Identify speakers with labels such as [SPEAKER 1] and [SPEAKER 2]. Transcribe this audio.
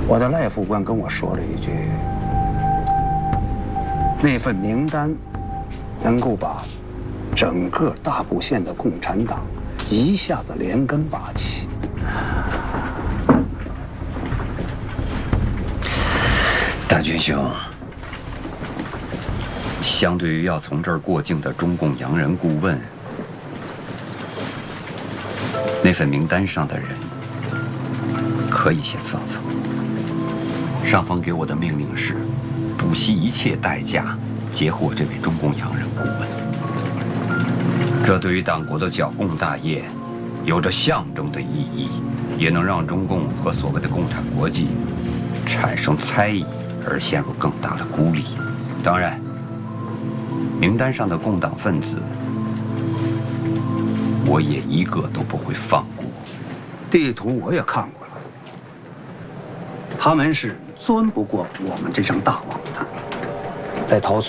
[SPEAKER 1] 我的赖副官跟我说了一句：“那份名单能够把整个大埔县的共产党一下子连根拔起。”
[SPEAKER 2] 大军兄，相对于要从这儿过境的中共洋人顾问，那份名单上的人可以先放放。上峰给我的命令是，不惜一切代价截获这位中共洋人顾问。这对于党国的剿共大业有着象征的意义，也能让中共和所谓的共产国际产生猜疑，而陷入更大的孤立。当然，名单上的共党分子，我也一个都不会放过。
[SPEAKER 1] 地图我也看过了，他们是钻不过我们这张大网的。在桃